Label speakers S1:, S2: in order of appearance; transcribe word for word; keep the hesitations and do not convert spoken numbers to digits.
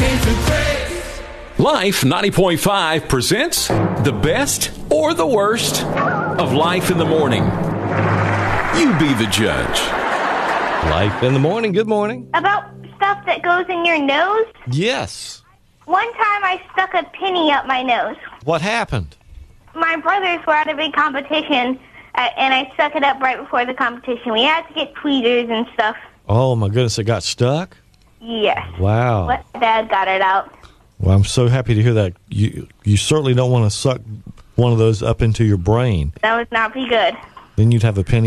S1: Saving grace.
S2: Life ninety point five presents the best or the worst of Life in the Morning. You be the judge.
S3: Life in the Morning. Good morning.
S4: About stuff that goes in your nose?
S3: Yes.
S4: One time I stuck a penny up my nose.
S3: What happened?
S4: My brothers were at a big competition, uh, and I stuck it up right before the competition. We had to get tweezers and stuff.
S3: Oh, my goodness. It got stuck?
S4: Yes.
S3: Wow.
S4: But Dad got it out.
S3: Well, I'm so happy to hear that. You you certainly don't want to suck one of those up into your brain.
S4: That would not be good.
S3: Then you'd have a penny